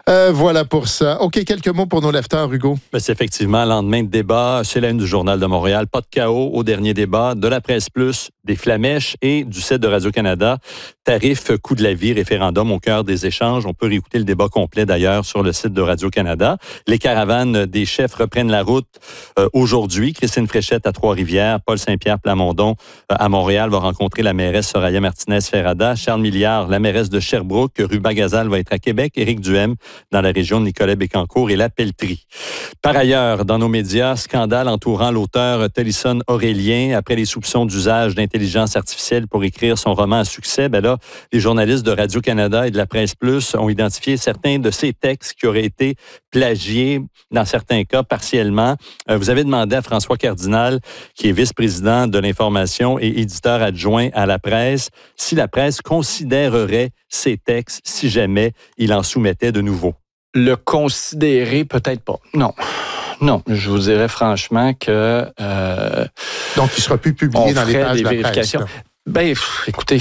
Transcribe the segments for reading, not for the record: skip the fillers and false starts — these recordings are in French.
Voilà pour ça. OK, quelques mots pour nos lecteurs, Hugo. Ben, c'est effectivement lendemain de débat chez la une du Journal de Montréal. Pas de chaos au dernier débat de la Presse Plus, des Flamèches et du site de Radio-Canada. Tarif, coût de la vie, référendum au cœur des échanges. On peut réécouter le débat complet d'ailleurs sur le site de Radio-Canada. Les caravanes des chefs reprennent la route aujourd'hui. Christine Fréchette à Trois-Rivières, Paul Saint-Pierre Plamondon à Montréal va rencontrer la mairesse Soraya Martinez-Ferrada. Charles Milliard, la mairesse de Sherbrooke. Ruba Gazal va être à Québec. Éric Duhem dans la région de Nicolet-Bécancour et la Pelletrie. Par ailleurs, dans nos médias, scandale entourant l'auteur Télison Aurélien après les soupçons d'usage d'intelligence artificielle pour écrire son roman à succès. Ben là, les journalistes de Radio-Canada et de la Presse Plus ont identifié certains de ces textes qui auraient été plagiés, dans certains cas partiellement. Vous avez demandé à François Cardinal, qui est vice-président de l'information et éditeur adjoint à la presse, si la presse considérerait ces textes si jamais il en soumettait de nouveaux. Le considérer, peut-être pas. Non, je vous dirais franchement que... Donc, il ne sera plus publié dans les pages de la vérifications. Presse. Écoutez,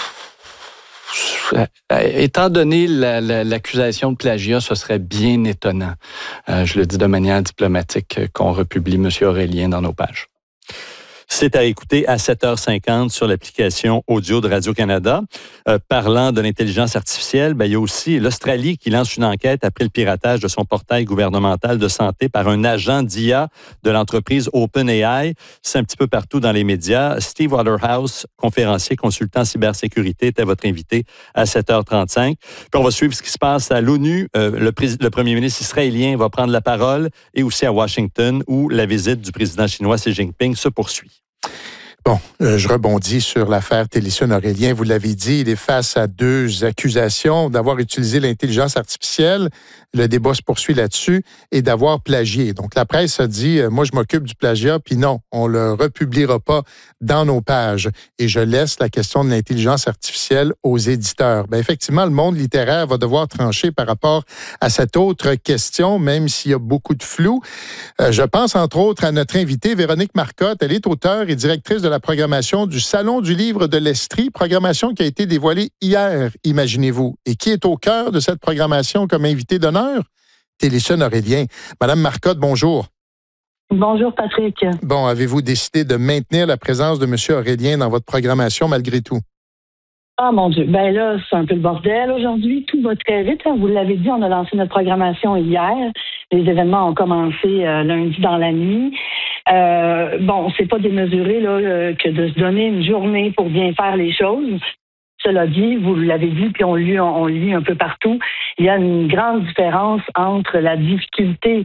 étant donné l'accusation de plagiat, ce serait bien étonnant, je le dis de manière diplomatique, qu'on republie M. Aurélien dans nos pages. C'est à écouter à 7h50 sur l'application audio de Radio-Canada. Parlant de l'intelligence artificielle, il y a aussi l'Australie qui lance une enquête après le piratage de son portail gouvernemental de santé par un agent d'IA de l'entreprise OpenAI. C'est un petit peu partout dans les médias. Steve Waterhouse, conférencier, consultant cybersécurité, était votre invité à 7h35. Puis on va suivre ce qui se passe à l'ONU. Le premier ministre israélien va prendre la parole et aussi à Washington où la visite du président chinois Xi Jinping se poursuit. Bon, je rebondis sur l'affaire Télison Aurélien. Vous l'avez dit, il est face à deux accusations d'avoir utilisé l'intelligence artificielle. Le débat se poursuit là-dessus et d'avoir plagié. Donc, la presse a dit, moi, je m'occupe du plagiat, puis non, on le republiera pas dans nos pages. Et je laisse la question de l'intelligence artificielle aux éditeurs. Bien, effectivement, le monde littéraire va devoir trancher par rapport à cette autre question, même s'il y a beaucoup de flou. Je pense, entre autres, à notre invitée, Véronique Marcotte. Elle est auteure et directrice de la programmation du Salon du livre de l'Estrie, programmation qui a été dévoilée hier, imaginez-vous. Et qui est au cœur de cette programmation comme invité d'honneur? Télison Aurélien. Madame Marcotte, bonjour. Bonjour, Patrick. Bon, avez-vous décidé de maintenir la présence de M. Aurélien dans votre programmation malgré tout? Ah, mon Dieu. Ben là, c'est un peu le bordel aujourd'hui. Tout va très vite. Vous l'avez dit, on a lancé notre programmation hier. Les événements ont commencé lundi dans la nuit. C'est pas démesuré là, que de se donner une journée pour bien faire les choses. Cela dit, vous l'avez dit, puis on lit un peu partout, il y a une grande différence entre la difficulté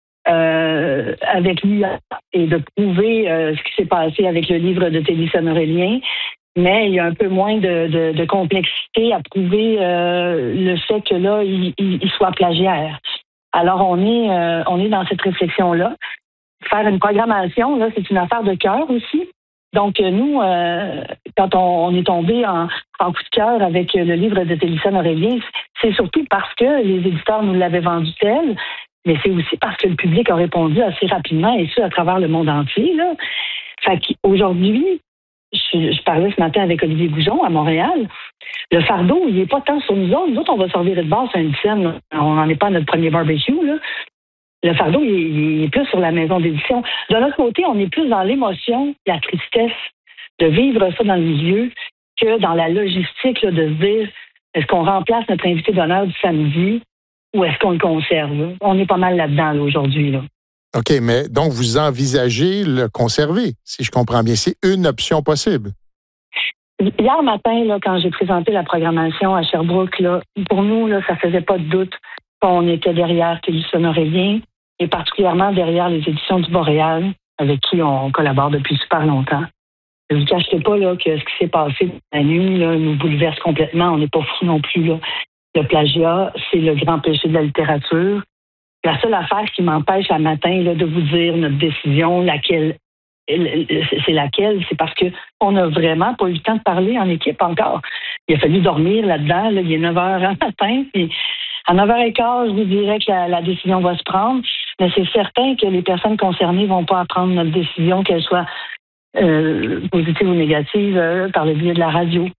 avec l'IA et de prouver ce qui s'est passé avec le livre de Télison Aurélien, mais il y a un peu moins de complexité à prouver le fait que là, il soit plagiaire. Alors, on est dans cette réflexion-là. Faire une programmation, là, c'est une affaire de cœur aussi. Donc, nous, quand on est tombé en coup de cœur avec le livre de Télison Aurélien, c'est surtout parce que les éditeurs nous l'avaient vendu tel, mais c'est aussi parce que le public a répondu assez rapidement, et ça, à travers le monde entier, là. Fait qu'aujourd'hui, je parlais ce matin avec Olivier Goujon à Montréal, le fardeau, il n'est pas tant sur nous autres. Nous autres, on va servir de base à une scène. On n'en est pas à notre premier barbecue, là. Le fardeau, il est plus sur la maison d'édition. De l'autre côté, on est plus dans l'émotion, la tristesse de vivre ça dans le milieu que dans la logistique là, de se dire est-ce qu'on remplace notre invité d'honneur du samedi ou est-ce qu'on le conserve? On est pas mal là-dedans là, aujourd'hui. Là. OK, mais donc vous envisagez le conserver, si je comprends bien. C'est une option possible. Hier matin, là, quand j'ai présenté la programmation à Sherbrooke, là, pour nous, là, ça faisait pas de doute qu'on était derrière Télison Aurélien et particulièrement derrière les éditions du Boréal, avec qui on collabore depuis super longtemps. Ne vous cachez pas là, que ce qui s'est passé la nuit là, nous bouleverse complètement. On n'est pas fous non plus. Là. Le plagiat, c'est le grand péché de la littérature. La seule affaire qui m'empêche à matin là, de vous dire notre décision, c'est parce qu'on n'a vraiment pas eu le temps de parler en équipe encore. Il a fallu dormir là-dedans. Là, il est 9h un matin. Puis à 9h15, je vous dirais que la décision va se prendre. Mais c'est certain que les personnes concernées ne vont pas prendre notre décision, qu'elle soit positive ou négative, par le biais de la radio.